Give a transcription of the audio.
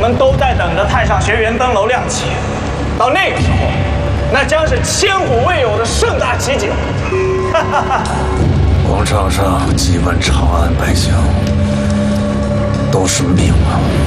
们都在等着太上学园灯楼亮起。到那个时候，那将是千古未有的盛大奇景。哈哈哈！ 广场上几万长安百姓都是命啊！